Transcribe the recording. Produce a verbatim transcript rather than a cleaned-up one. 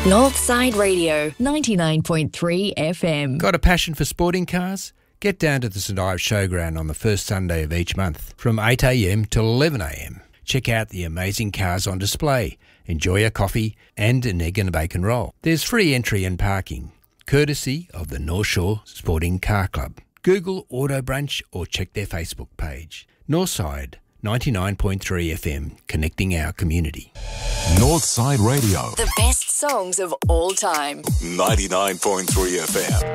Northside Radio, ninety-nine point three F M. Got a passion for sporting cars? Get down to the St Ives Showground on the first Sunday of each month from eight a m till eleven a m. Check out the amazing cars on display, enjoy a coffee and an egg and a bacon roll. There's free entry and parking, courtesy of the North Shore Sporting Car Club. Google Auto Brunch or check their Facebook page. Northside, ninety-nine point three F M, connecting our community. Northside Radio. The best songs of all time. ninety-nine point three F M.